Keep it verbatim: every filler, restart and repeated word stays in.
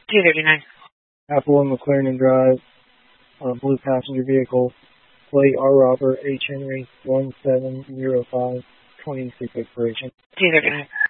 two thirty-nine. Apple and McLaren Drive, uh, blue passenger vehicle, plate R. Robert H. Henry one seven zero five, twenty-six expiration. two thirty-nine.